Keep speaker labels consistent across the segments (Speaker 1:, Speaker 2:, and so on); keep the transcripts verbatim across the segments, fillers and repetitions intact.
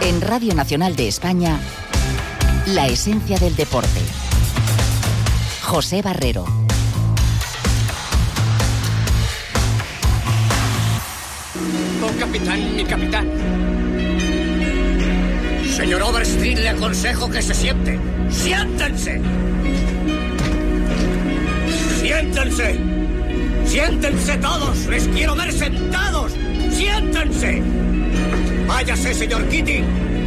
Speaker 1: En Radio Nacional de España, la esencia del deporte. José Barrero.
Speaker 2: Oh, capitán, mi capitán. Señor Overstreet, le aconsejo que se siente. ¡Siéntense! ¡Siéntense! ¡Siéntense todos! ¡Les quiero ver sentados! ¡Siéntense! ¡Váyase, señor Keating!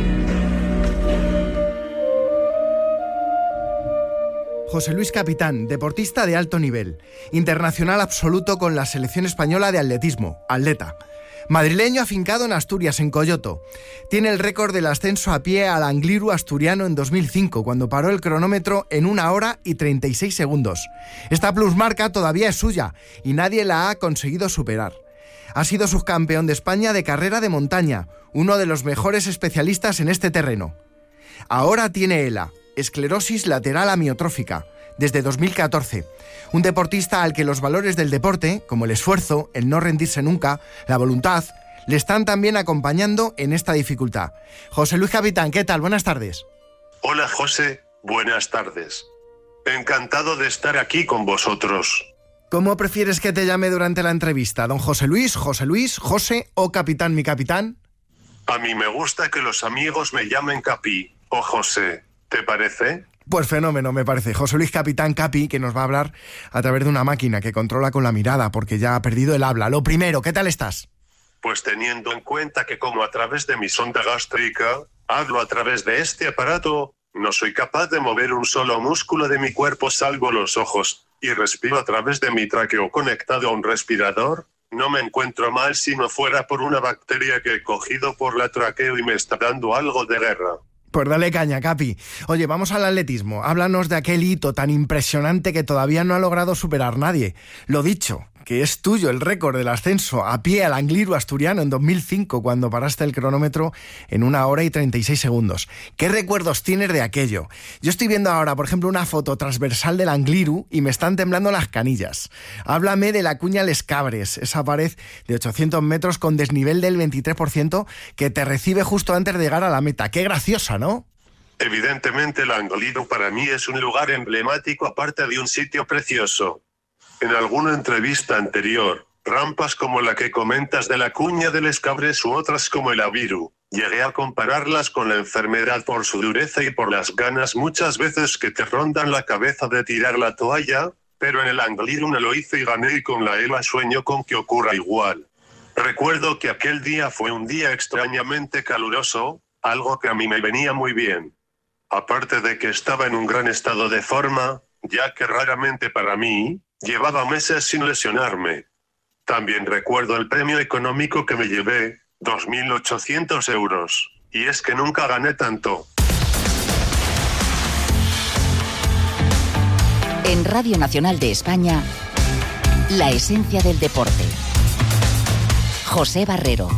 Speaker 3: José Luis Capitán, deportista de alto nivel, internacional absoluto con la selección española de atletismo, atleta. Madrileño afincado en Asturias, en Coyoto. Tiene el récord del ascenso a pie al Angliru asturiano en dos mil cinco, cuando paró el cronómetro en una hora y treinta y seis segundos. Esta plusmarca todavía es suya y nadie la ha conseguido superar. Ha sido subcampeón de España de carrera de montaña, uno de los mejores especialistas en este terreno. Ahora tiene ELA, esclerosis lateral amiotrófica, desde dos mil catorce. Un deportista al que los valores del deporte, como el esfuerzo, el no rendirse nunca, la voluntad, le están también acompañando en esta dificultad. José Luis Capitán, ¿qué tal? Buenas tardes.
Speaker 4: Hola José, buenas tardes. Encantado de estar aquí con vosotros.
Speaker 3: ¿Cómo prefieres que te llame durante la entrevista? ¿Don José Luis, José Luis, José o Capitán, mi capitán?
Speaker 4: A mí me gusta que los amigos me llamen Capi o José. ¿Te parece?
Speaker 3: Pues fenómeno, me parece. José Luis Capitán Capi, que nos va a hablar a través de una máquina que controla con la mirada, porque ya ha perdido el habla. Lo primero, ¿qué tal estás?
Speaker 4: Pues teniendo en cuenta que como a través de mi sonda gástrica, hablo a través de este aparato, no soy capaz de mover un solo músculo de mi cuerpo salvo los ojos, y respiro a través de mi tráqueo conectado a un respirador, no me encuentro mal si no fuera por una bacteria que he cogido por la tráqueo y me está dando algo de guerra.
Speaker 3: Pues dale caña, Capi. Oye, vamos al atletismo. Háblanos de aquel hito tan impresionante que todavía no ha logrado superar nadie. Lo dicho, que es tuyo el récord del ascenso a pie al Angliru asturiano en dos mil cinco, cuando paraste el cronómetro en una hora y treinta y seis segundos. ¿Qué recuerdos tienes de aquello? Yo estoy viendo ahora, por ejemplo, una foto transversal del Angliru y me están temblando las canillas. Háblame de la Cuña Les Cabres, esa pared de ochocientos metros con desnivel del veintitrés por ciento que te recibe justo antes de llegar a la meta. ¡Qué graciosa! ¿No?
Speaker 4: Evidentemente el Angliru para mí es un lugar emblemático aparte de un sitio precioso. En alguna entrevista anterior, rampas como la que comentas de la Cuña de Les Cabres u otras como el Abiru, llegué a compararlas con la enfermedad por su dureza y por las ganas muchas veces que te rondan la cabeza de tirar la toalla, pero en el Angliru no lo hice y gané y con la ELA sueño con que ocurra igual. Recuerdo que aquel día fue un día extrañamente caluroso, algo que a mí me venía muy bien. Aparte de que estaba en un gran estado de forma, ya que raramente para mí, llevaba meses sin lesionarme. También recuerdo el premio económico que me llevé, dos mil ochocientos euros, y es que nunca gané tanto.
Speaker 1: En Radio Nacional de España, la esencia del deporte. José Barrero.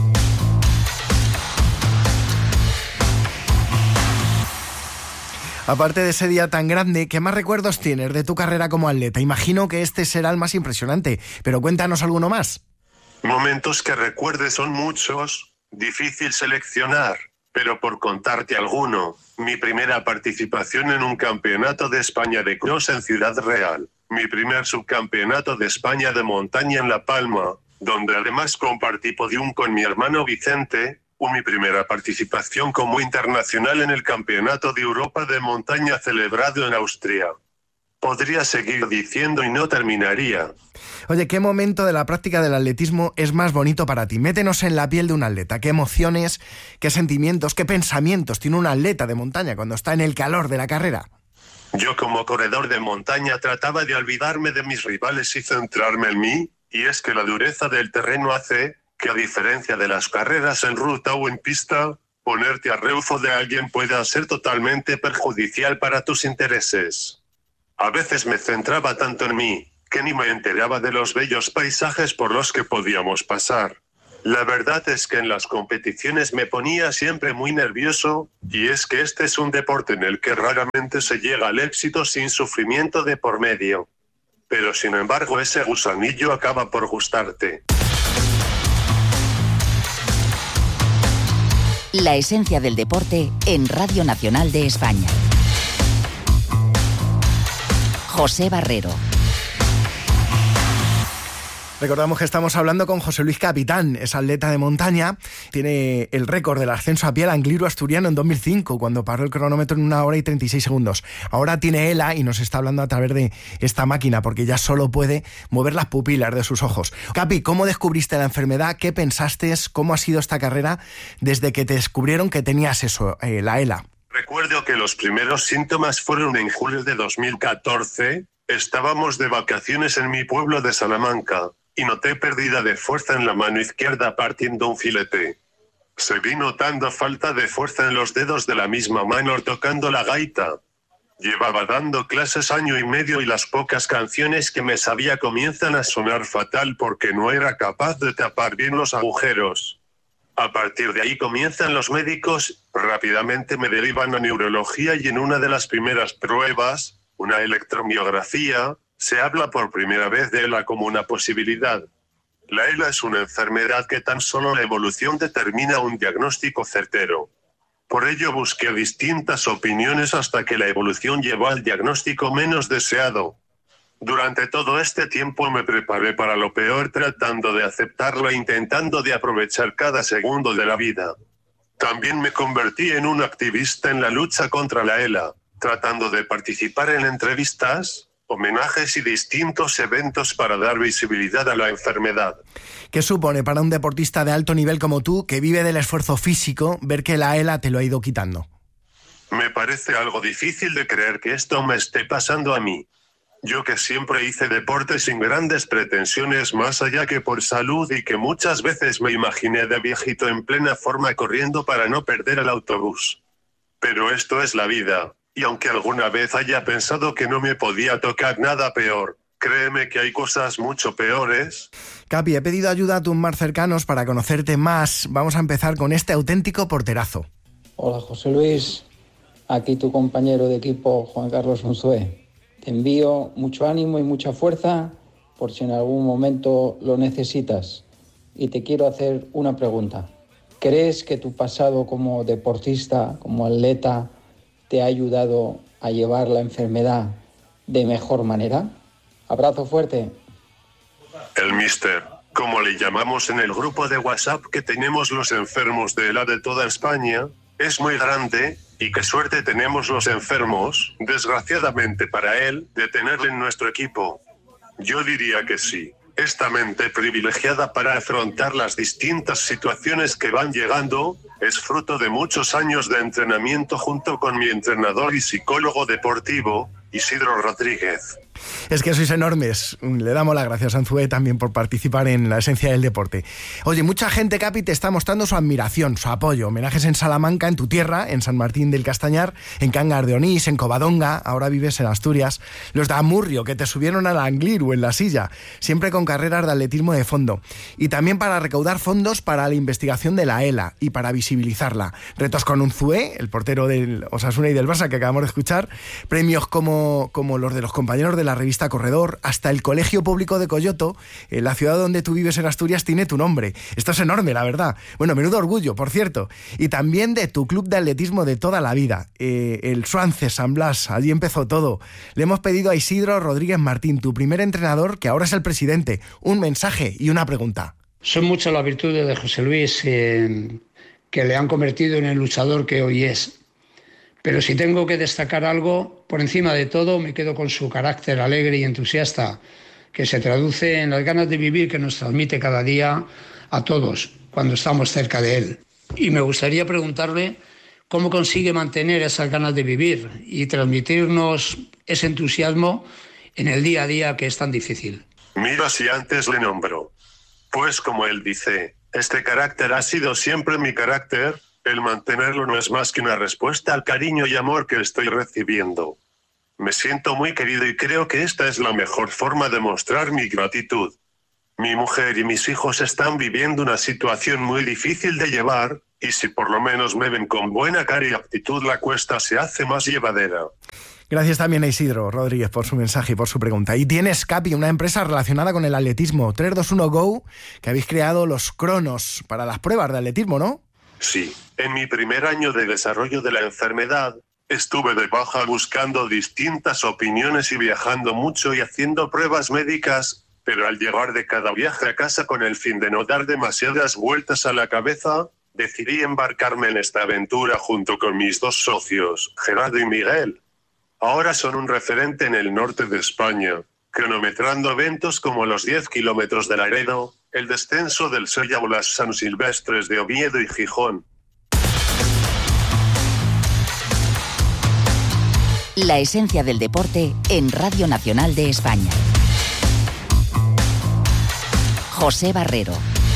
Speaker 3: Aparte de ese día tan grande, ¿qué más recuerdos tienes de tu carrera como atleta? Imagino que este será el más impresionante, pero cuéntanos alguno más.
Speaker 4: Momentos que recuerde son muchos, difícil seleccionar, pero por contarte alguno, mi primera participación en un campeonato de España de cross en Ciudad Real, mi primer subcampeonato de España de montaña en La Palma, donde además compartí podium con mi hermano Vicente, o mi primera participación como internacional en el Campeonato de Europa de Montaña celebrado en Austria. Podría seguir diciendo y no terminaría.
Speaker 3: Oye, ¿qué momento de la práctica del atletismo es más bonito para ti? Métenos en la piel de un atleta. ¿Qué emociones, qué sentimientos, qué pensamientos tiene un atleta de montaña cuando está en el calor de la carrera?
Speaker 4: Yo como corredor de montaña trataba de olvidarme de mis rivales y centrarme en mí, y es que la dureza del terreno hace que a diferencia de las carreras en ruta o en pista, ponerte a rebufo de alguien pueda ser totalmente perjudicial para tus intereses. A veces me centraba tanto en mí, que ni me enteraba de los bellos paisajes por los que podíamos pasar. La verdad es que en las competiciones me ponía siempre muy nervioso, y es que este es un deporte en el que raramente se llega al éxito sin sufrimiento de por medio. Pero sin embargo ese gusanillo acaba por gustarte.
Speaker 1: La esencia del deporte en Radio Nacional de España. José Barrero.
Speaker 3: Recordamos que estamos hablando con José Luis Capitán, es atleta de montaña, tiene el récord del ascenso a pie al Angliru asturiano en dos mil cinco, cuando paró el cronómetro en una hora y treinta y seis segundos. Ahora tiene ELA y nos está hablando a través de esta máquina, porque ya solo puede mover las pupilas de sus ojos. Capi, ¿cómo descubriste la enfermedad? ¿Qué pensaste? ¿Cómo ha sido esta carrera desde que te descubrieron que tenías eso, eh, la ELA?
Speaker 4: Recuerdo que los primeros síntomas fueron en julio de dos mil catorce. Estábamos de vacaciones en mi pueblo de Salamanca y noté pérdida de fuerza en la mano izquierda partiendo un filete. Seguí notando falta de fuerza en los dedos de la misma mano tocando la gaita. Llevaba dando clases año y medio y las pocas canciones que me sabía comienzan a sonar fatal porque no era capaz de tapar bien los agujeros. A partir de ahí comienzan los médicos, rápidamente me derivan a neurología y en una de las primeras pruebas, una electromiografía, se habla por primera vez de ELA como una posibilidad. La ELA es una enfermedad que tan solo la evolución determina un diagnóstico certero. Por ello busqué distintas opiniones hasta que la evolución llevó al diagnóstico menos deseado. Durante todo este tiempo me preparé para lo peor tratando de aceptarlo e intentando de aprovechar cada segundo de la vida. También me convertí en un activista en la lucha contra la ELA, tratando de participar en entrevistas, homenajes y distintos eventos para dar visibilidad a la enfermedad.
Speaker 3: ¿Qué supone para un deportista de alto nivel como tú, que vive del esfuerzo físico, ver que la ELA te lo ha ido quitando?
Speaker 4: Me parece algo difícil de creer que esto me esté pasando a mí. Yo que siempre hice deporte sin grandes pretensiones más allá que por salud y que muchas veces me imaginé de viejito en plena forma corriendo para no perder el autobús. Pero esto es la vida. Y aunque alguna vez haya pensado que no me podía tocar nada peor, créeme que hay cosas mucho peores.
Speaker 3: Capi, he pedido ayuda a tus más cercanos para conocerte más. Vamos a empezar con este auténtico porterazo.
Speaker 5: Hola José Luis, aquí tu compañero de equipo Juan Carlos Unzué. Te envío mucho ánimo y mucha fuerza por si en algún momento lo necesitas. Y te quiero hacer una pregunta. ¿Crees que tu pasado como deportista, como atleta, te ha ayudado a llevar la enfermedad de mejor manera? Abrazo fuerte.
Speaker 4: El mister, como le llamamos en el grupo de WhatsApp que tenemos los enfermos de ELA de toda España, es muy grande, y qué suerte tenemos los enfermos, desgraciadamente para él, de tenerle en nuestro equipo. Yo diría que sí. Esta mente privilegiada para afrontar las distintas situaciones que van llegando, es fruto de muchos años de entrenamiento junto con mi entrenador y psicólogo deportivo, Isidro Rodríguez.
Speaker 3: Es que sois enormes. Le damos las gracias a Unzué también por participar en la esencia del deporte. Oye, mucha gente, Capi, te está mostrando su admiración, su apoyo. Homenajes en Salamanca, en tu tierra, en San Martín del Castañar, en Cangas de Onís, en Covadonga, ahora vives en Asturias. Los de Amurrio, que te subieron al Angliru en la silla, siempre con carreras de atletismo de fondo. Y también para recaudar fondos para la investigación de la ELA y para visibilizarla. Retos con Unzué, el portero del Osasuna y del Barça que acabamos de escuchar. Premios como, como los de los compañeros de la revista Corredor, hasta el Colegio Público de Coyoto, eh, la ciudad donde tú vives en Asturias, tiene tu nombre. Esto es enorme, la verdad. Bueno, menudo orgullo, por cierto. Y también de tu club de atletismo de toda la vida, eh, el Suance San Blas, allí empezó todo. Le hemos pedido a Isidro Rodríguez Martín, tu primer entrenador, que ahora es el presidente, un mensaje y una pregunta.
Speaker 6: Son muchas las virtudes de José Luis eh, que le han convertido en el luchador que hoy es. Pero si tengo que destacar algo, por encima de todo me quedo con su carácter alegre y entusiasta, que se traduce en las ganas de vivir que nos transmite cada día a todos cuando estamos cerca de él. Y me gustaría preguntarle cómo consigue mantener esas ganas de vivir y transmitirnos ese entusiasmo en el día a día que es tan difícil.
Speaker 4: Mira si antes le nombro. Pues como él dice, este carácter ha sido siempre mi carácter. El mantenerlo no es más que una respuesta al cariño y amor que estoy recibiendo. Me siento muy querido y creo que esta es la mejor forma de mostrar mi gratitud. Mi mujer y mis hijos están viviendo una situación muy difícil de llevar, y si por lo menos me ven con buena cara y actitud, la cuesta se hace más llevadera.
Speaker 3: Gracias también a Isidro Rodríguez por su mensaje y por su pregunta. Y tienes, Capi, una empresa relacionada con el atletismo, tres dos uno Go, que habéis creado los cronos para las pruebas de atletismo, ¿no?
Speaker 4: Sí, en mi primer año de desarrollo de la enfermedad, estuve de baja buscando distintas opiniones y viajando mucho y haciendo pruebas médicas, pero al llegar de cada viaje a casa con el fin de no dar demasiadas vueltas a la cabeza, decidí embarcarme en esta aventura junto con mis dos socios, Gerardo y Miguel. Ahora son un referente en el norte de España, cronometrando eventos como los diez kilómetros de Laredo, el descenso del Sella o las San Silvestres de Oviedo y Gijón.
Speaker 1: La esencia del deporte en Radio Nacional de España. José Barrero.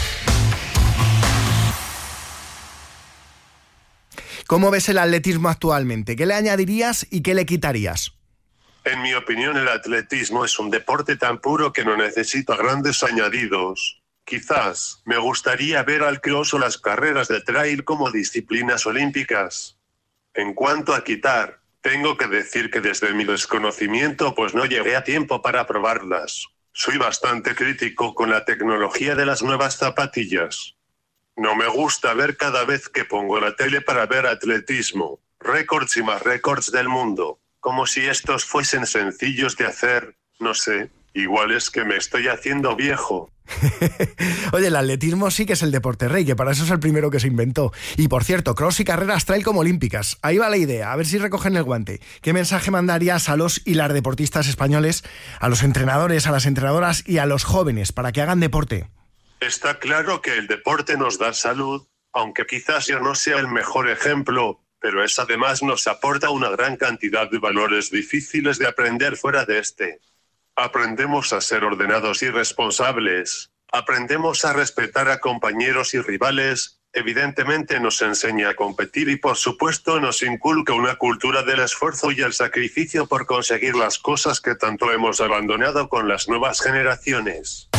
Speaker 3: ¿Cómo ves el atletismo actualmente? ¿Qué le añadirías y qué le quitarías?
Speaker 4: En mi opinión, el atletismo es un deporte tan puro que no necesita grandes añadidos. Quizás me gustaría ver al cross o las carreras de trail como disciplinas olímpicas. En cuanto a quitar, tengo que decir que desde mi desconocimiento pues no llegué a tiempo para probarlas. Soy bastante crítico con la tecnología de las nuevas zapatillas. No me gusta ver cada vez que pongo la tele para ver atletismo, récords y más récords del mundo, como si estos fuesen sencillos de hacer, no sé, igual es que me estoy haciendo viejo.
Speaker 3: Oye, el atletismo sí que es el deporte rey, que para eso es el primero que se inventó. Y por cierto, cross y carreras trail como olímpicas. Ahí va la idea, a ver si recogen el guante. ¿Qué mensaje mandarías a los y las deportistas españoles, a los entrenadores, a las entrenadoras y a los jóvenes para que hagan deporte?
Speaker 4: Está claro que el deporte nos da salud, aunque quizás yo no sea el mejor ejemplo, pero es además nos aporta una gran cantidad de valores difíciles de aprender fuera de este. Aprendemos a ser ordenados y responsables, aprendemos a respetar a compañeros y rivales, evidentemente nos enseña a competir y por supuesto nos inculca una cultura del esfuerzo y el sacrificio por conseguir las cosas que tanto hemos abandonado con las nuevas generaciones.